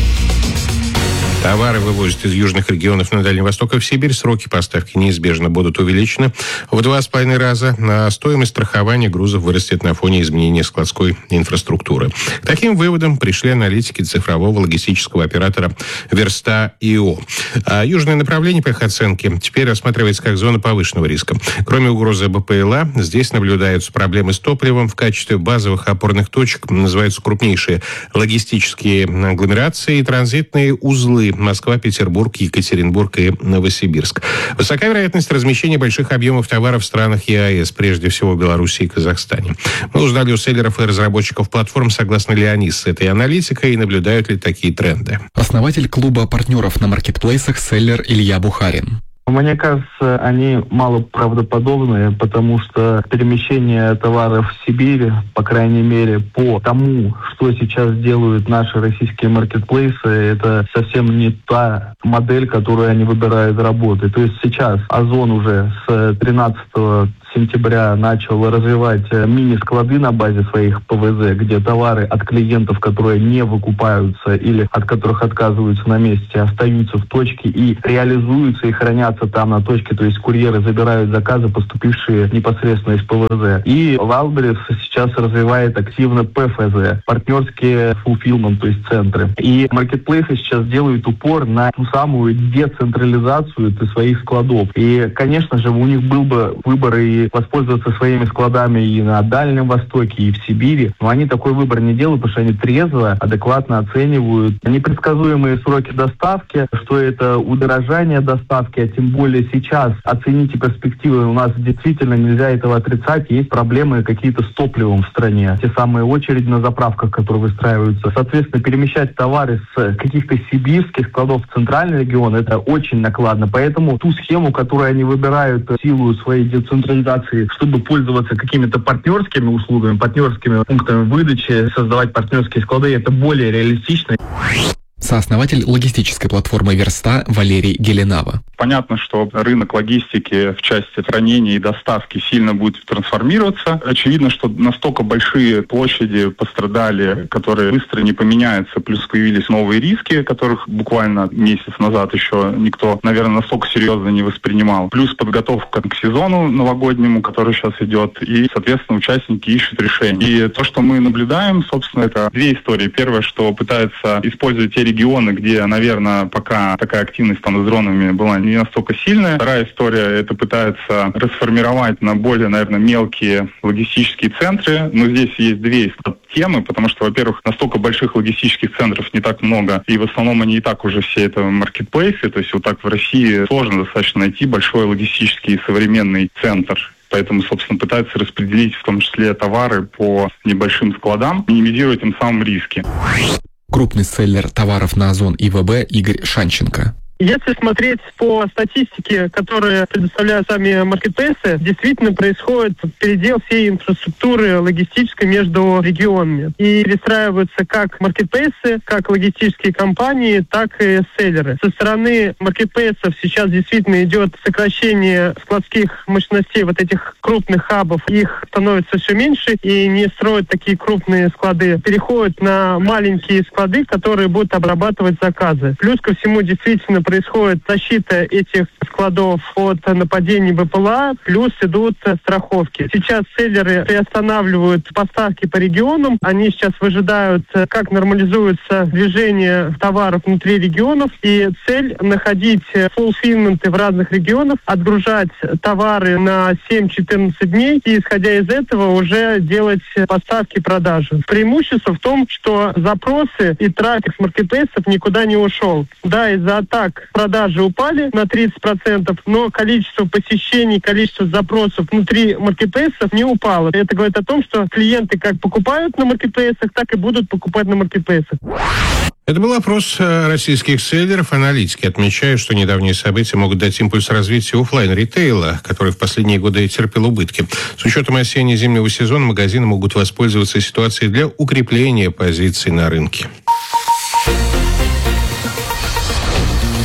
Товары вывозят из южных регионов на Дальний Восток и в Сибирь. Сроки поставки неизбежно будут увеличены в 2,5 раза. А стоимость страхования грузов вырастет на фоне изменения складской инфраструктуры. К таким выводам пришли аналитики цифрового логистического оператора Верста.io. А южное направление, по их оценке, теперь рассматривается как зона повышенного риска. Кроме угрозы БПЛА, здесь наблюдаются проблемы с топливом. В качестве базовых опорных точек называются крупнейшие логистические агломерации и транзитные узлы: Москва, Петербург, Екатеринбург и Новосибирск. Высока вероятность размещения больших объемов товаров в странах ЕАЭС, прежде всего в Беларуси и Казахстане. Мы узнали у селлеров и разработчиков платформ, согласны ли они с этой аналитикой и наблюдают ли такие тренды. Основатель клуба партнеров на маркетплейсах селлер Илья Бухарин. Мне кажется, они мало правдоподобные, потому что перемещение товаров в Сибирь, по крайней мере, по тому, что сейчас делают наши российские маркетплейсы, это совсем не та модель, которую они выбирают работы. То есть сейчас Озон уже с 13 сентября начал развивать мини-склады на базе своих ПВЗ, где товары от клиентов, которые не выкупаются или от которых отказываются на месте, остаются в точке и реализуются и хранятся там на точке. То есть курьеры забирают заказы, поступившие непосредственно из ПВЗ. И Wildberries сейчас развивает активно ПФЗ, партнерские fulfillment, то есть центры. И маркетплейсы сейчас делают упор на ту самую децентрализацию своих складов. И, конечно же, у них был бы выбор и воспользоваться своими складами и на Дальнем Востоке, и в Сибири. Но они такой выбор не делают, потому что они трезво, адекватно оценивают непредсказуемые сроки доставки, что это удорожание доставки, а тем более сейчас оцените перспективы. У нас действительно нельзя этого отрицать. Есть проблемы какие-то с топливом в стране. Те самые очереди на заправках, которые выстраиваются. Соответственно, перемещать товары с каких-то сибирских складов в центральный регион, это очень накладно. Поэтому ту схему, которую они выбирают в силу своей децентрализации, чтобы пользоваться какими-то партнерскими услугами, партнерскими пунктами выдачи, создавать партнерские склады, это более реалистично. Сооснователь логистической платформы Верста Валерий Геленава. Понятно, что рынок логистики в части хранения и доставки сильно будет трансформироваться. Очевидно, что настолько большие площади пострадали, которые быстро не поменяются, плюс появились новые риски, которых буквально месяц назад еще никто, наверное, настолько серьезно не воспринимал. Плюс подготовка к сезону новогоднему, который сейчас идет, и, соответственно, участники ищут решения. И то, что мы наблюдаем, собственно, это две истории. Первое, что пытаются использовать те регионы, где, наверное, пока такая активность там с дронами была не настолько сильная. Вторая история, это пытаются расформировать на более, наверное, мелкие логистические центры. Но здесь есть две темы, потому что, во-первых, настолько больших логистических центров не так много, и в основном они и так уже все это маркетплейсы, то есть вот так в России сложно достаточно найти большой логистический современный центр. Поэтому, собственно, пытаются распределить в том числе товары по небольшим складам, минимизируя тем самым риски. Крупный селлер товаров на Озон и ВБ Игорь Шанченко. Если смотреть по статистике, которые предоставляют сами маркетплейсы, действительно происходит передел всей инфраструктуры логистической между регионами. И перестраиваются как маркетплейсы, как логистические компании, так и селлеры. Со стороны маркетплейсов сейчас действительно идет сокращение складских мощностей вот этих крупных хабов. Их становится все меньше и не строят такие крупные склады. Переходят на маленькие склады, которые будут обрабатывать заказы. Плюс ко всему действительно происходит защита этих складов от нападений БПЛА, плюс идут страховки. Сейчас селлеры приостанавливают поставки по регионам. Они сейчас выжидают, как нормализуется движение товаров внутри регионов. И цель находить фулфилменты в разных регионах, отгружать товары на 7-14 дней и, исходя из этого, уже делать поставки и продажи. Преимущество в том, что запросы и трафик с маркетплейсов никуда не ушел. Да, из-за атак продажи упали на 30%, но количество посещений, количество запросов внутри маркетплейсов не упало. Это говорит о том, что клиенты как покупают на маркетплейсах, так и будут покупать на маркетплейсах. Это был опрос российских селлеров. Аналитики отмечают, что недавние события могут дать импульс развитию офлайн-ритейла, который в последние годы терпел убытки. С учетом осенне-зимнего сезона магазины могут воспользоваться ситуацией для укрепления позиций на рынке.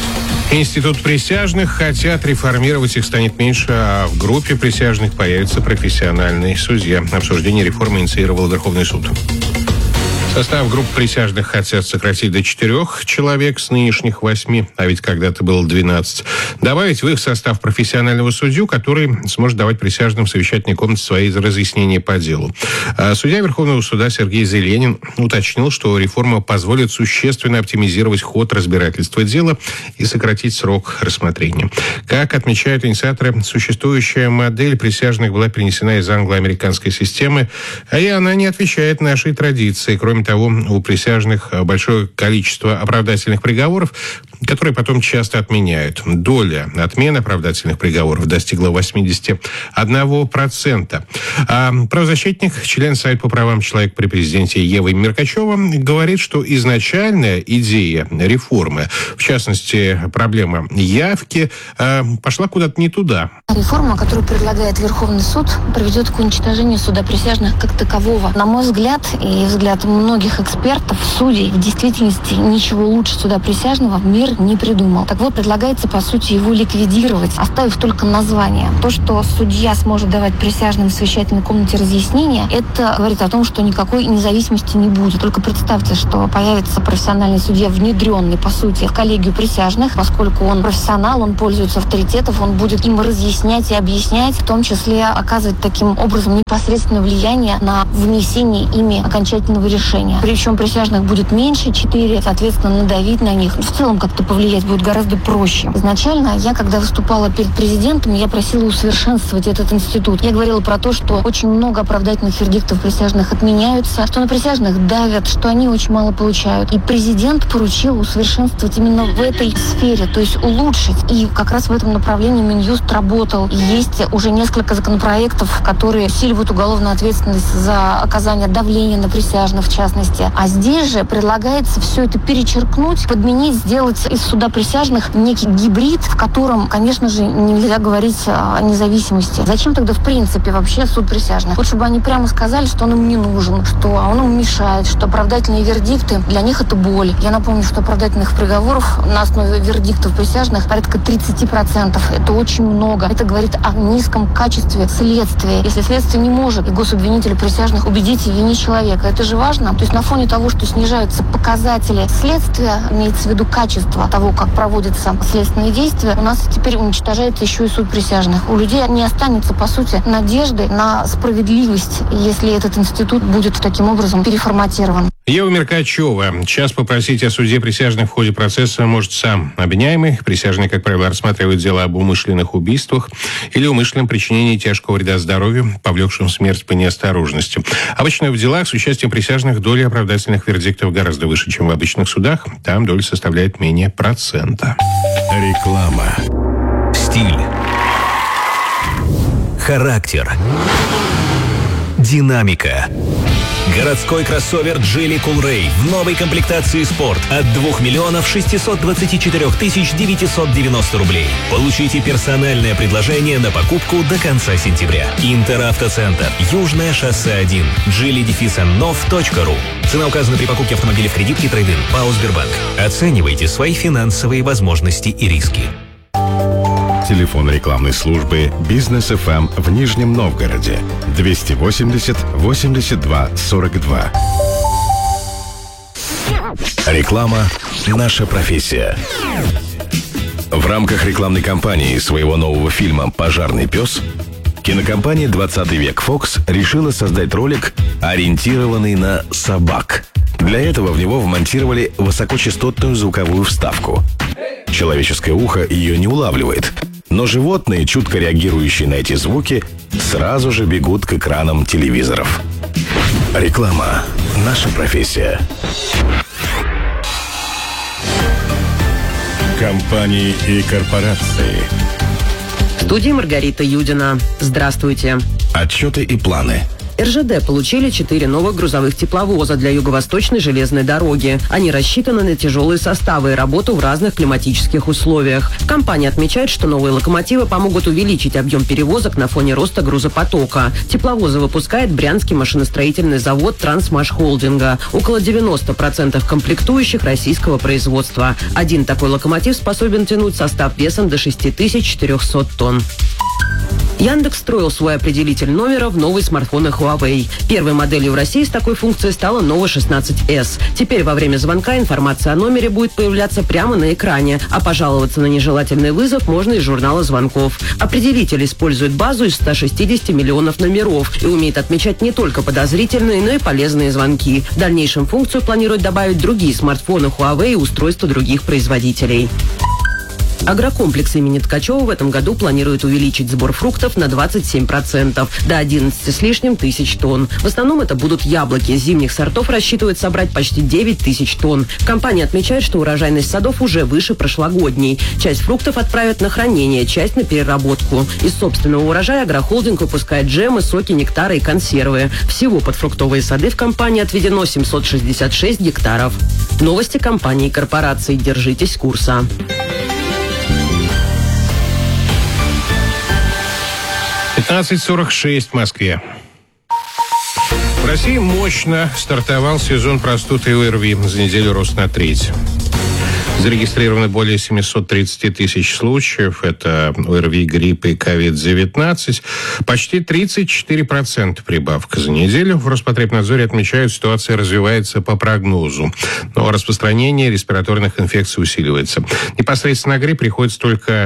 Институт присяжных хотят реформировать, их станет меньше, а в группе присяжных появится профессиональный судья. Обсуждение реформы инициировал Верховный суд. Состав групп присяжных хотят сократить до 4 человек с нынешних 8, а ведь когда-то было 12. Добавить в их состав профессионального судью, который сможет давать присяжным в совещательной комнате свои разъяснения по делу. Судья Верховного суда Сергей Зеленин уточнил, что реформа позволит существенно оптимизировать ход разбирательства дела и сократить срок рассмотрения. Как отмечают инициаторы, существующая модель присяжных была перенесена из англо-американской системы, и она не отвечает нашей традиции. Кроме того, у присяжных большое количество оправдательных приговоров, которые потом часто отменяют. Доля отмен оправдательных приговоров достигла 81%. А правозащитник, член Совета по правам человека при президенте Ева Меркачева, говорит, что изначальная идея реформы, в частности, проблема явки, пошла куда-то не туда. Реформа, которую предлагает Верховный суд, приведет к уничтожению суда присяжных как такового. На мой взгляд, и взгляд многих экспертов, судей, в действительности ничего лучше суда присяжного мир не придумал. Так вот, предлагается, по сути, его ликвидировать, оставив только название. То, что судья сможет давать присяжным в совещательной комнате разъяснения, это говорит о том, что никакой независимости не будет. Только представьте, что появится профессиональный судья, внедренный, по сути, в коллегию присяжных, поскольку он профессионал, он пользуется авторитетом, он будет им разъяснять и объяснять, в том числе оказывать таким образом непосредственное влияние на вынесение ими окончательного решения. Причем присяжных будет меньше, 4, соответственно, надавить на них. В целом как-то повлиять будет гораздо проще. Изначально я, когда выступала перед президентом, я просила усовершенствовать этот институт. Я говорила про то, что очень много оправдательных вердиктов присяжных отменяются, что на присяжных давят, что они очень мало получают. И президент поручил усовершенствовать именно в этой сфере, то есть улучшить. И как раз в этом направлении Минюст работал. И есть уже несколько законопроектов, которые усиливают уголовную ответственность за оказание давления на присяжных, в частности. А здесь же предлагается все это перечеркнуть, подменить, сделать из суда присяжных некий гибрид, в котором, конечно же, нельзя говорить о независимости. Зачем тогда, в принципе, вообще суд присяжных? Вот чтобы они прямо сказали, что он им не нужен, что он им мешает, что оправдательные вердикты для них это боль. Я напомню, что оправдательных приговоров на основе вердиктов присяжных порядка 30%. Это очень много. Это говорит о низком качестве следствия. Если следствие не может и гособвинителя присяжных убедить в вине человека, это же важно. То есть на фоне того, что снижаются показатели следствия, имеется в виду качество того, как проводятся следственные действия, у нас теперь уничтожается еще и суд присяжных. У людей не останется, по сути, надежды на справедливость, если этот институт будет таким образом переформатирован. Ева Меркачева. Час попросить о суде присяжных в ходе процесса может сам обвиняемый. Присяжные, как правило, рассматривают дело об умышленных убийствах или умышленном причинении тяжкого вреда здоровью, повлекшем смерть по неосторожности. Обычно в делах с участием присяжных доля оправдательных вердиктов гораздо выше, чем в обычных судах. Там доля составляет менее 1%. Реклама. Стиль. Характер. Динамика. Городской кроссовер Geely Coolray в новой комплектации «Спорт» от 2 миллионов 624 тысяч 990 рублей. Получите персональное предложение на покупку до конца сентября. Интеравтоцентр. Южное шоссе 1. geely-nov.ru. Цена указана при покупке автомобиля в кредитке трейд-ин. ПАО «Сбербанк». Оценивайте свои финансовые возможности и риски. Телефон рекламной службы «Бизнес ФМ» в Нижнем Новгороде 280 82 42. Реклама «Наша профессия». В рамках рекламной кампании своего нового фильма «Пожарный пес» кинокомпания «20 век Фокс» решила создать ролик, ориентированный на собак. Для этого в него вмонтировали высокочастотную звуковую вставку. Человеческое ухо ее не улавливает, но животные, чутко реагирующие на эти звуки, сразу же бегут к экранам телевизоров. Реклама «Наша профессия». Компании и корпорации. В студии Маргарита Юдина. Здравствуйте. Отчеты и планы. РЖД получили 4 новых грузовых тепловоза для Юго-Восточной железной дороги. Они рассчитаны на тяжелые составы и работу в разных климатических условиях. Компания отмечает, что новые локомотивы помогут увеличить объем перевозок на фоне роста грузопотока. Тепловозы выпускает Брянский машиностроительный завод «Трансмашхолдинга». Около 90% комплектующих российского производства. Один такой локомотив способен тянуть состав весом до 6400 тонн. Яндекс встроил свой определитель номера в новые смартфоны Huawei. Первой моделью в России с такой функцией стала Nova 16S. Теперь во время звонка информация о номере будет появляться прямо на экране, а пожаловаться на нежелательный вызов можно из журнала звонков. Определитель использует базу из 160 миллионов номеров и умеет отмечать не только подозрительные, но и полезные звонки. В дальнейшем функцию планируют добавить другие смартфоны Huawei и устройства других производителей. Агрокомплекс имени Ткачева в этом году планирует увеличить сбор фруктов на 27%, до 11 с лишним тысяч тонн. В основном это будут яблоки. Зимних сортов рассчитывают собрать почти 9 тысяч тонн. Компания отмечает, что урожайность садов уже выше прошлогодней. Часть фруктов отправят на хранение, часть на переработку. Из собственного урожая агрохолдинг выпускает джемы, соки, нектары и консервы. Всего под фруктовые сады в компании отведено 766 гектаров. Новости компании и корпораций. Держитесь курса. 15:46 в Москве. В России мощно стартовал сезон простуд и ОРВИ. За неделю рост на треть. Зарегистрировано более 730 тысяч случаев. Это ОРВИ, грипп и COVID-19. Почти 34% прибавка за неделю. В Роспотребнадзоре отмечают, ситуация развивается по прогнозу. Но распространение респираторных инфекций усиливается. Непосредственно на грипп приходится только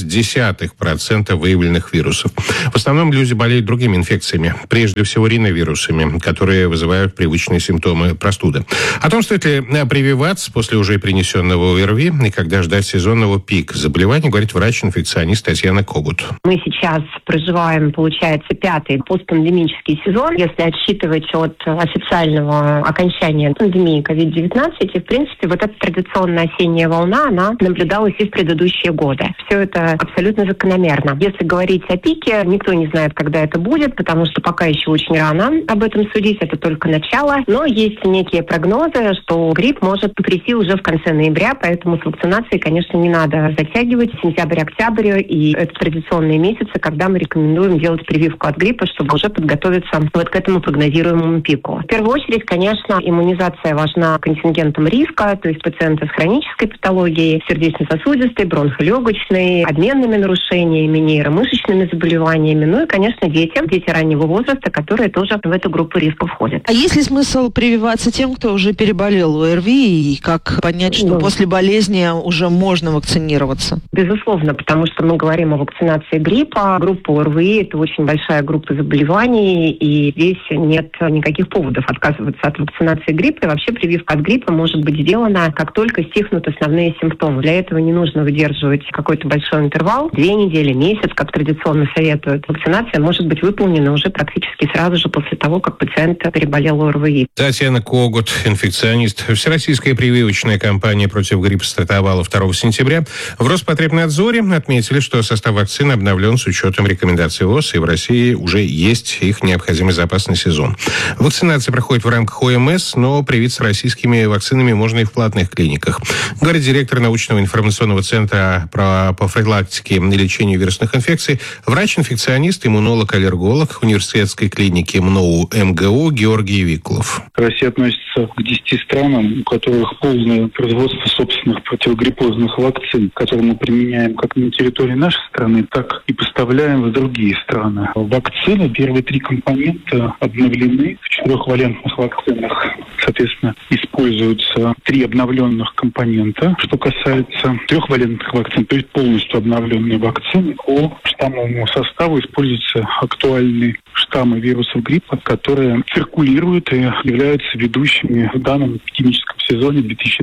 0,6% выявленных вирусов. В основном люди болеют другими инфекциями. Прежде всего риновирусами, которые вызывают привычные симптомы простуды. О том, стоит ли прививаться после уже принесенного ОРВИ и когда ждать сезонного пика заболеваний, говорит врач-инфекционист Татьяна Когут. Мы сейчас проживаем, получается, 5-й постпандемический сезон, если отсчитывать от официального окончания пандемии COVID-19. И, в принципе, вот эта традиционная осенняя волна, она наблюдалась и в предыдущие годы. Все это абсолютно закономерно. Если говорить о пике, никто не знает, когда это будет, потому что пока еще очень рано об этом судить, это только начало. Но есть некие прогнозы, что грипп может прийти уже в конце ноября, поэтому с вакцинацией, конечно, не надо затягивать. Сентябрь-октябрь и это традиционные месяцы, когда мы рекомендуем делать прививку от гриппа, чтобы уже подготовиться вот к этому прогнозируемому пику. В первую очередь, конечно, иммунизация важна контингентом риска, то есть пациенты с хронической патологией, сердечно-сосудистой, бронхолегочной, обменными нарушениями, нейромышечными заболеваниями, ну и, конечно, дети раннего возраста, которые тоже в эту группу риска входят. А есть ли смысл прививаться тем, кто уже переболел ОРВИ, и как понять, что после болезни уже можно вакцинироваться? Безусловно, потому что мы говорим о вакцинации гриппа. Группа ОРВИ – это очень большая группа заболеваний, и здесь нет никаких поводов отказываться от вакцинации гриппа. И вообще прививка от гриппа может быть сделана, как только стихнут основные симптомы. Для этого не нужно выдерживать какой-то большой интервал, 2 недели, месяц, как традиционно советуют. Вакцинация может быть выполнена уже практически сразу же после того, как пациент переболел ОРВИ. Татьяна Когут, инфекционист. Всероссийская прививочная кампания против гриппа стартовала 2 сентября. В Роспотребнадзоре отметили, что состав вакцин обновлен с учетом рекомендаций ВОЗ, и в России уже есть их необходимый запас на сезон. Вакцинация проходит в рамках ОМС, но привиться российскими вакцинами можно и в платных клиниках. Говорит директор научного информационного центра по профилактике и лечению вирусных инфекций, врач-инфекционист, иммунолог-аллерголог университетской клиники МНОУ МГУ Георгий Виклов. Россия относится к 10 странам, у которых полное производство собственных противогриппозных вакцин, которые мы применяем как на территории нашей страны, так и поставляем в другие страны. Вакцины, первые 3 компонента обновлены в 4-валентных вакцинах. Соответственно, используются 3 обновленных компонента. Что касается 3-валентных вакцин, то есть полностью обновленные вакцины, по штаммовому составу используются актуальные штаммы вирусов гриппа, которые циркулируют и являются ведущими в данном эпидемическом сезоне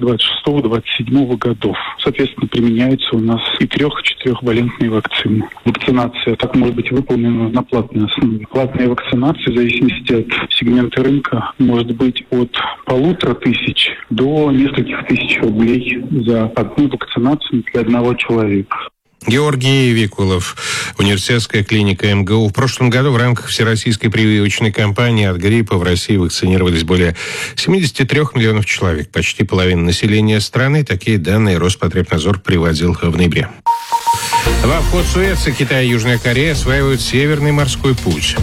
2026-2027 годов. Соответственно, применяются у нас и 3- и 4-валентные вакцины. Вакцинация так может быть выполнена на платной основе. Платная вакцинация, в зависимости от сегмента рынка, может быть от 1500 до нескольких тысяч рублей за одну вакцинацию для одного человека. Георгий Викулов, университетская клиника МГУ. В прошлом году в рамках всероссийской прививочной кампании от гриппа в России вакцинировались более 73 миллионов человек, почти половина населения страны. Такие данные Роспотребнадзор приводил в ноябре. В обход Суэца Китай и Южная Корея осваивают Северный морской путь.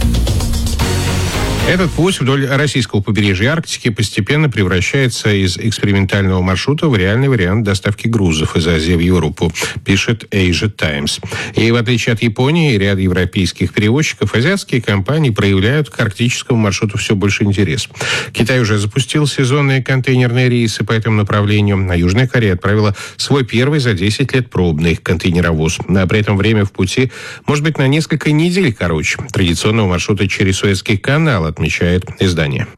Этот путь вдоль российского побережья Арктики постепенно превращается из экспериментального маршрута в реальный вариант доставки грузов из Азии в Европу, пишет Asia Times. И в отличие от Японии и ряда европейских перевозчиков, азиатские компании проявляют к арктическому маршруту все больше интерес. Китай уже запустил сезонные контейнерные рейсы по этому направлению, а Южная Корея отправила свой первый за 10 лет пробный контейнеровоз. А при этом время в пути может быть на несколько недель короче традиционного маршрута через Суэцкий канал, отмечает издание.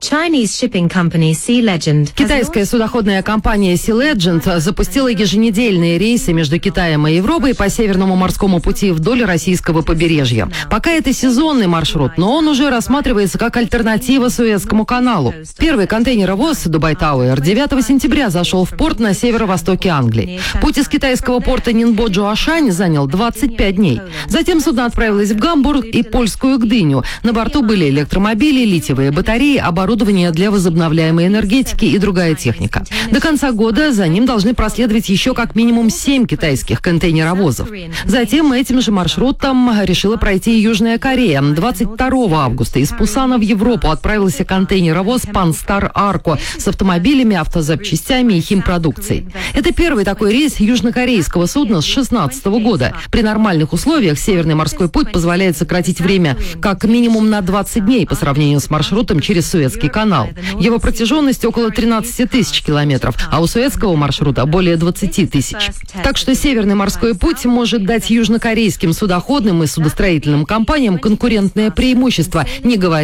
Китайская судоходная компания Sea Legend запустила еженедельные рейсы между Китаем и Европой по Северному морскому пути вдоль российского побережья. Пока это сезонный маршрут, но он уже рассматривается как альтернатива Суэцкому каналу. Первый контейнеровоз Dubai Tower 9 сентября зашел в порт на северо-востоке Англии. Путь из китайского порта Нинбо-Джуашань занял 25 дней. Затем судно отправилось в Гамбург и польскую Гдыню. На борту были электромобили, литиевые батареи, оборудование для возобновляемой энергетики и другая техника. До конца года за ним должны проследовать еще как минимум 7 китайских контейнеровозов. Затем этим же маршрутом решила пройти и Южная Корея. 22 августа из Пусана в Европу отправился контейнеровоз Panstar Arco с автомобилями, автозапчастями и химпродукцией. Это первый такой рейс южнокорейского судна с 2016 года. При нормальных условиях Северный морской путь позволяет сократить время как минимум на 20 дней по сравнению с маршрутом через Суэцкий канал. Его протяженность около 13 тысяч километров, а у суэцкого маршрута более 20 тысяч. Так что Северный морской путь может дать южнокорейским судоходным и судостроительным компаниям конкурентное преимущество, не говоря